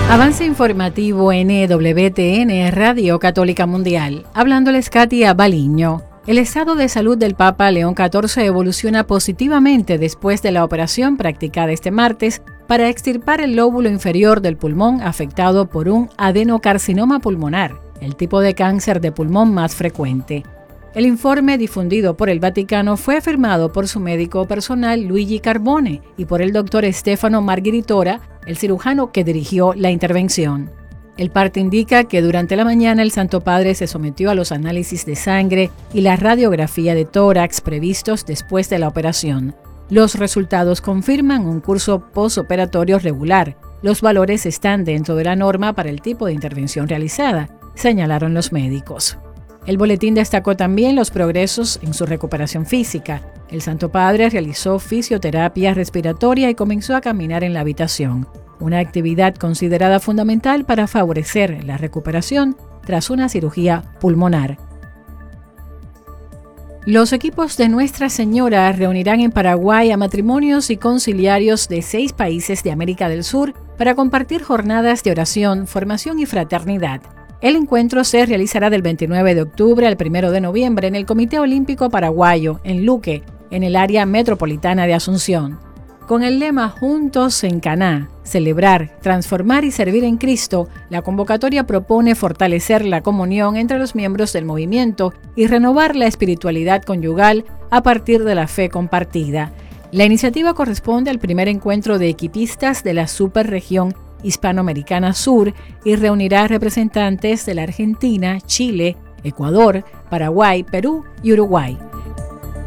Avance informativo NWTN Radio Católica Mundial. Hablándoles Katia Baliño. El estado de salud del Papa León XIV evoluciona positivamente después de la operación practicada este martes para extirpar el lóbulo inferior del pulmón afectado por un adenocarcinoma pulmonar, el tipo de cáncer de pulmón más frecuente. El informe difundido por el Vaticano fue firmado por su médico personal Luigi Carbone y por el doctor Stefano Margheritora, el cirujano que dirigió la intervención. El parte indica que durante la mañana el Santo Padre se sometió a los análisis de sangre y la radiografía de tórax previstos después de la operación. Los resultados confirman un curso postoperatorio regular. Los valores están dentro de la norma para el tipo de intervención realizada, señalaron los médicos. El boletín destacó también los progresos en su recuperación física. El Santo Padre realizó fisioterapia respiratoria y comenzó a caminar en la habitación, una actividad considerada fundamental para favorecer la recuperación tras una cirugía pulmonar. Los equipos de Nuestra Señora reunirán en Paraguay a matrimonios y conciliarios de 6 países de América del Sur para compartir jornadas de oración, formación y fraternidad. El encuentro se realizará del 29 de octubre al 1 de noviembre en el Comité Olímpico Paraguayo, en Luque, en el área metropolitana de Asunción. Con el lema Juntos en Caná, celebrar, transformar y servir en Cristo, la convocatoria propone fortalecer la comunión entre los miembros del movimiento y renovar la espiritualidad conyugal a partir de la fe compartida. La iniciativa corresponde al primer encuentro de equipistas de la superregión Hispanoamericana Sur y reunirá representantes de la Argentina, Chile, Ecuador, Paraguay, Perú y Uruguay.